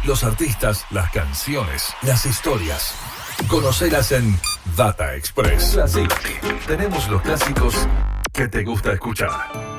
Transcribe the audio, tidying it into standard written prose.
Los artistas, las canciones, las historias. Conocelas en Data Express. Classic. Tenemos los clásicos que te gusta escuchar.